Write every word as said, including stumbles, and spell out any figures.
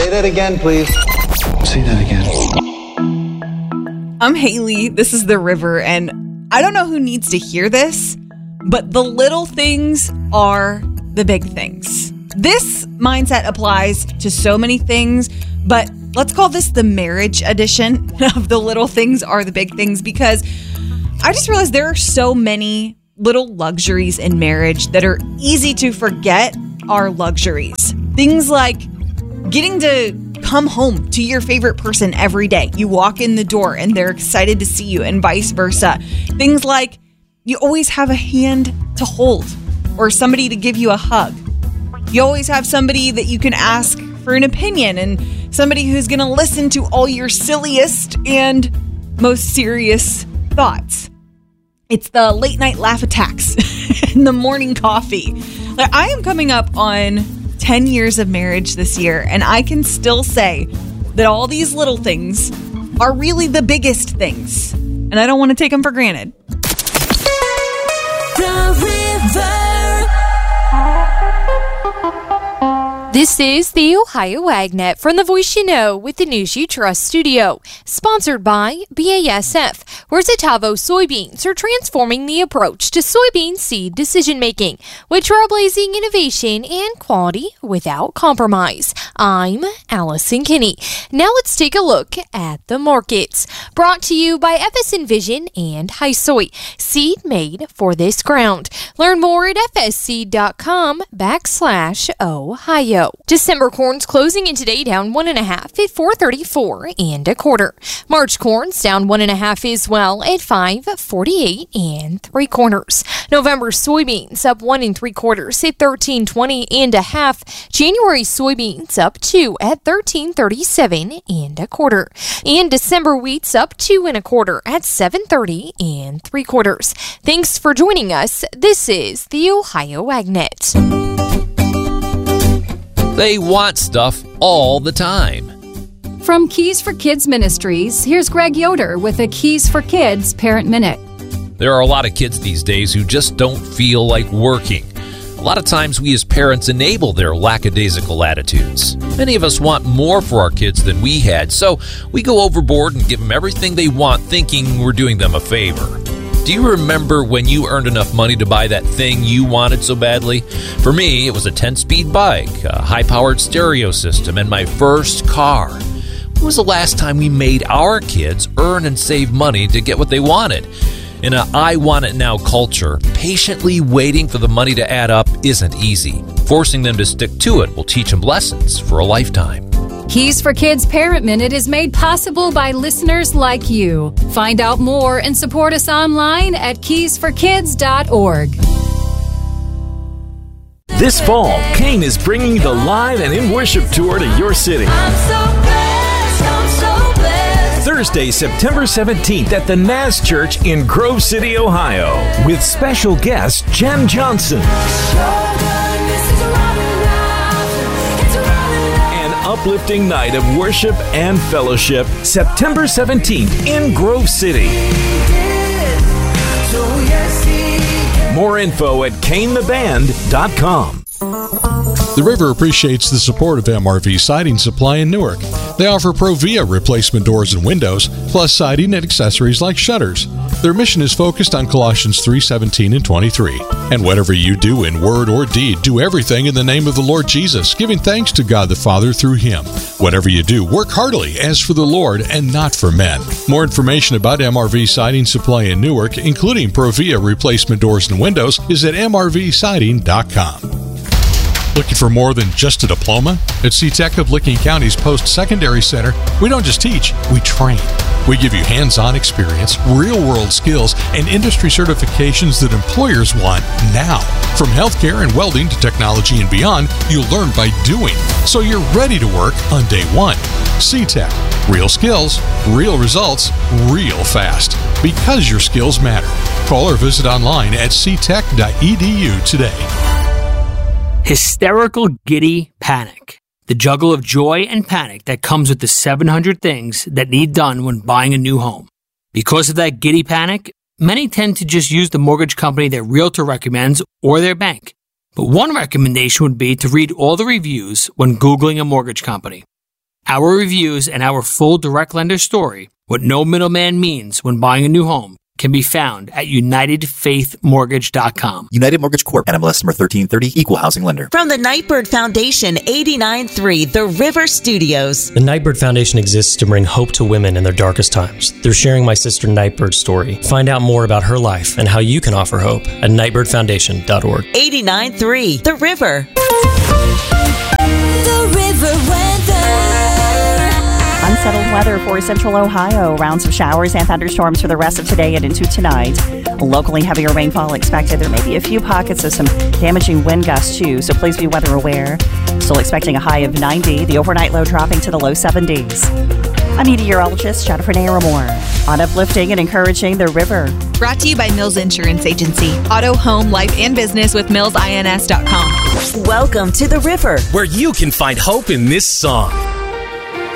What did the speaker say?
Say that again, please. Say that again. I'm Haley. This is The River, and I don't know who needs to hear this, but the little things are the big things. This mindset applies to so many things, but let's call this the marriage edition of the little things are the big things, because I just realized there are so many little luxuries in marriage that are easy to forget are luxuries. Things like getting to come home to your favorite person every day. You walk in the door and they're excited to see you, and vice versa. Things like you always have a hand to hold or somebody to give you a hug. You always have somebody that you can ask for an opinion and somebody who's going to listen to all your silliest and most serious thoughts. It's the late night laugh attacks and the morning coffee. Like, I am coming up on ten years of marriage this year, and I can still say that all these little things are really the biggest things, and I don't want to take them for granted. The River. This is the Ohio AgNet from the Voice You Know with the News You Trust studio, sponsored by B A S F, where Zetavo soybeans are transforming the approach to soybean seed decision-making with trailblazing innovation and quality without compromise. I'm Allison Kinney. Now let's take a look at the markets. Brought to you by F S Envision and HiSoy, seed made for this ground. Learn more at fsseed.com backslash Ohio. December corn's closing in today down one and a half at four thirty-four and a quarter. March corn's down one and a half as well at five forty-eight and three quarters. November soybeans up one and three quarters at thirteen twenty and a half. January soybeans up two at thirteen thirty-seven and a quarter. And December wheat's up two and a quarter at seven thirty and three quarters. Thanks for joining us. This is the Ohio AgNet. They want stuff all the time. From Keys for Kids Ministries, here's Greg Yoder with a Keys for Kids Parent Minute. There are a lot of kids these days who just don't feel like working. A lot of times we as parents enable their lackadaisical attitudes. Many of us want more for our kids than we had, so we go overboard and give them everything they want, thinking we're doing them a favor. Do you remember when you earned enough money to buy that thing you wanted so badly? For me, it was a ten-speed bike, a high-powered stereo system, and my first car. When was the last time we made our kids earn and save money to get what they wanted? In a I-want-it-now culture, patiently waiting for the money to add up isn't easy. Forcing them to stick to it will teach them lessons for a lifetime. Keys for Kids Parent Minute is made possible by listeners like you. Find out more and support us online at keys for kids dot org. This fall, Kane is bringing the live and in-worship tour to your city. I'm so blessed, I'm so blessed. Thursday, September seventeenth at the Naz Church in Grove City, Ohio, with special guest Jen Johnson. Uplifting night of worship and fellowship, September seventeenth in Grove City. More info at kane the band dot com. The River appreciates the support of M R V Siding Supply in Newark. They offer Provia replacement doors and windows, plus siding and accessories like shutters. Their mission is focused on Colossians three seventeen and twenty-three. And whatever you do in word or deed, do everything in the name of the Lord Jesus, giving thanks to God the Father through Him. Whatever you do, work heartily as for the Lord and not for men. More information about M R V Siding Supply in Newark, including Provia replacement doors and windows, is at m r v siding dot com. Looking for more than just a diploma? At C-Tech of Licking County's Post-Secondary Center, we don't just teach, we train. We give you hands-on experience, real-world skills, and industry certifications that employers want now. From healthcare and welding to technology and beyond, you'll learn by doing, so you're ready to work on day one. C-Tech. Real skills, real results, real fast. Because your skills matter. Call or visit online at c tech dot e d u today. Hysterical giddy panic. The juggle of joy and panic that comes with the seven hundred things that need done when buying a new home. Because of that giddy panic, many tend to just use the mortgage company their realtor recommends or their bank. But one recommendation would be to read all the reviews when Googling a mortgage company. Our reviews and our full direct lender story, what no middleman means when buying a new home, can be found at united faith mortgage dot com. United Mortgage Corp. N M L S number thirteen thirty, Equal Housing Lender. From the Nightbird Foundation, eighty-nine point three The River Studios. The Nightbird Foundation exists to bring hope to women in their darkest times. They're sharing my sister Nightbird's story. Find out more about her life and how you can offer hope at nightbird foundation dot org. eighty-nine point three The River. The River Weather. Unsettled weather for central Ohio. Rounds of showers and thunderstorms for the rest of today and into tonight. Locally heavier rainfall expected. There may be a few pockets of some damaging wind gusts too, so please be weather aware. Still expecting a high of ninety. The overnight low dropping to the low seventies. I'm meteorologist Jennifer Naramore on uplifting and encouraging the river. Brought to you by Mills Insurance Agency. Auto, home, life, and business with mills ins dot com. Welcome to the river, where you can find hope in this song.